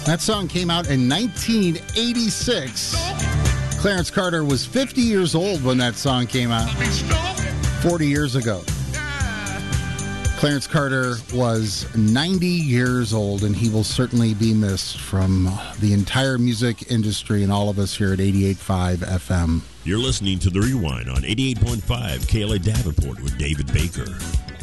That song came out in 1986. Clarence Carter was 50 years old when that song came out, 40 years ago. Clarence Carter was 90 years old, and he will certainly be missed from the entire music industry and all of us here at 88.5 FM. You're listening to The Rewind on 88.5 KLA Davenport with David Baker.